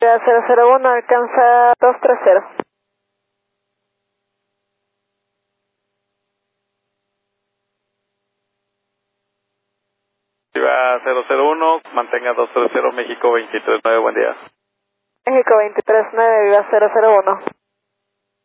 Viva 001, alcanza 230. Viva 001, mantenga 230, México 239, buen día. México 239, Viva 001.